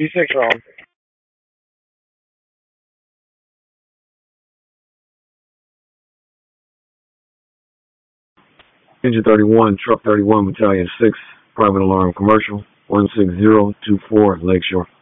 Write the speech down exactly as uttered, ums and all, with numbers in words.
B six round. Engine thirty-one, Truck thirty-one, Battalion six, Private Alarm Commercial, one six zero two four, Lakeshore.